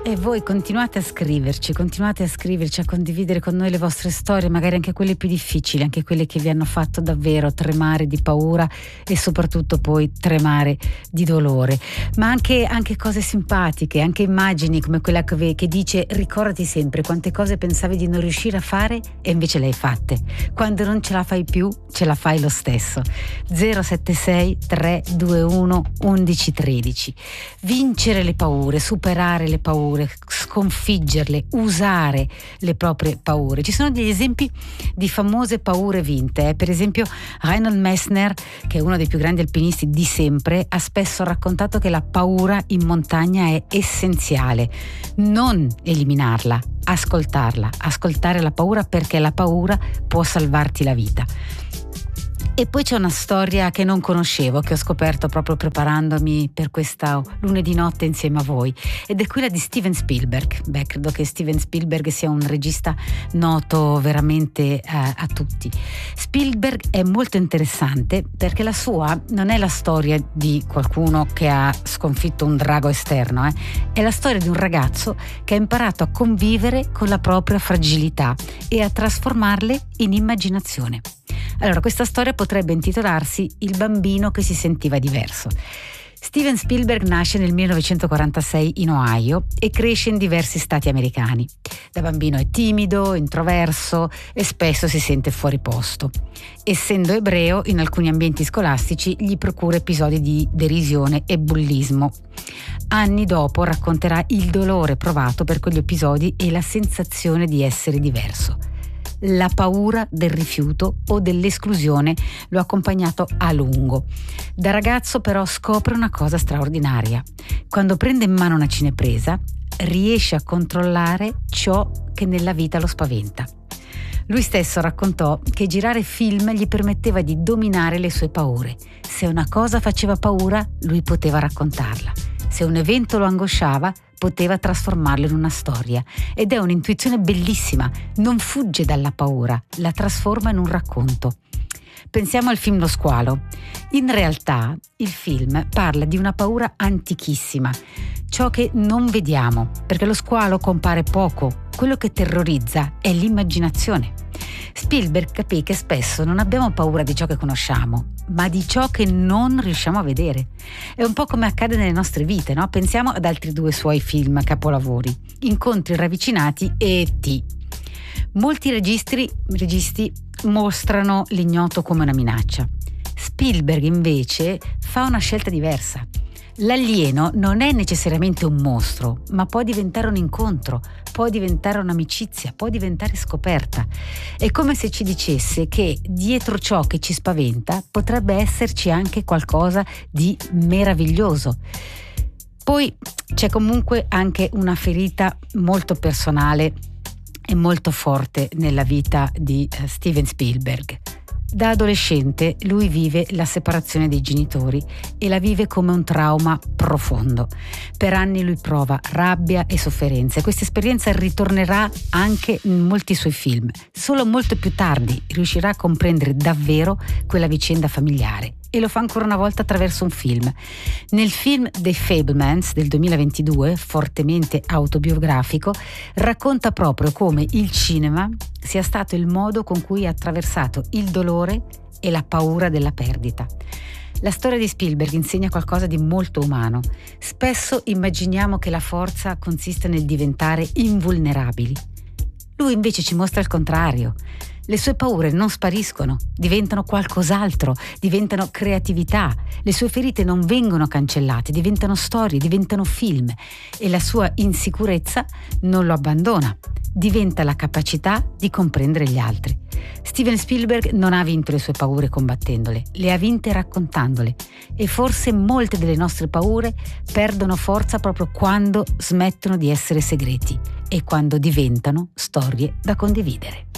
E voi continuate a scriverci, a condividere con noi le vostre storie, magari anche quelle più difficili, anche quelle che vi hanno fatto davvero tremare di paura e soprattutto poi tremare di dolore, ma anche cose simpatiche, anche immagini come quella che dice: ricordati sempre quante cose pensavi di non riuscire a fare e invece le hai fatte. Quando non ce la fai più, ce la fai lo stesso. 076 321 1113. Vincere le paure, superare le paure, sconfiggerle, usare le proprie paure. Ci sono degli esempi di famose paure vinte. Per esempio Reinhold Messner, che è uno dei più grandi alpinisti di sempre, ha spesso raccontato che la paura in montagna è essenziale. Non eliminarla, ascoltare la paura, perché la paura può salvarti la vita. E poi c'è una storia che non conoscevo, che ho scoperto proprio preparandomi per questa lunedì notte insieme a voi, ed è quella di Steven Spielberg. Credo che Steven Spielberg sia un regista noto veramente a tutti. Spielberg è molto interessante perché la sua non è la storia di qualcuno che ha sconfitto un drago esterno, è la storia di un ragazzo che ha imparato a convivere con la propria fragilità e a trasformarle in immaginazione. Allora, questa storia potrebbe intitolarsi Il bambino che si sentiva diverso. Steven Spielberg nasce nel 1946 in Ohio e cresce in diversi stati americani. Da bambino è timido, introverso e spesso si sente fuori posto. Essendo ebreo, in alcuni ambienti scolastici gli procura episodi di derisione e bullismo. Anni dopo racconterà il dolore provato per quegli episodi e la sensazione di essere diverso. La paura del rifiuto o dell'esclusione lo ha accompagnato a lungo. Da ragazzo però scopre una cosa straordinaria. Quando prende in mano una cinepresa, riesce a controllare ciò che nella vita lo spaventa. Lui stesso raccontò che girare film gli permetteva di dominare le sue paure. Se una cosa faceva paura, lui poteva raccontarla. Se un evento lo angosciava, poteva trasformarlo in una storia. Ed è un'intuizione bellissima, non fugge dalla paura, la trasforma in un racconto. Pensiamo al film Lo squalo. In realtà il film parla di una paura antichissima, ciò che non vediamo, perché lo squalo compare poco. Quello che terrorizza è l'immaginazione. Spielberg capì che spesso non abbiamo paura di ciò che conosciamo, ma di ciò che non riusciamo a vedere. È un po' come accade nelle nostre vite, no? Pensiamo ad altri due suoi film capolavori, Incontri ravvicinati e E.T. Molti registi mostrano l'ignoto come una minaccia. Spielberg invece fa una scelta diversa. L'alieno non è necessariamente un mostro, ma può diventare un incontro, può diventare un'amicizia, può diventare scoperta. È come se ci dicesse che dietro ciò che ci spaventa potrebbe esserci anche qualcosa di meraviglioso. Poi c'è comunque anche una ferita molto personale e molto forte nella vita di Steven Spielberg. Da adolescente lui vive la separazione dei genitori e la vive come un trauma profondo. Per anni lui prova rabbia e sofferenza e questa esperienza ritornerà anche in molti suoi film. Solo molto più tardi riuscirà a comprendere davvero quella vicenda familiare. E lo fa ancora una volta attraverso un film. Nel film The Fabelmans del 2022, fortemente autobiografico, racconta proprio come il cinema sia stato il modo con cui ha attraversato il dolore e la paura della perdita. La storia di Spielberg insegna qualcosa di molto umano. Spesso immaginiamo che la forza consiste nel diventare invulnerabili. Lui invece ci mostra il contrario. Le sue paure non spariscono, diventano qualcos'altro, diventano creatività. Le sue ferite non vengono cancellate, diventano storie, diventano film. E la sua insicurezza non lo abbandona, diventa la capacità di comprendere gli altri. Steven Spielberg non ha vinto le sue paure combattendole, le ha vinte raccontandole. E forse molte delle nostre paure perdono forza proprio quando smettono di essere segreti e quando diventano storie da condividere.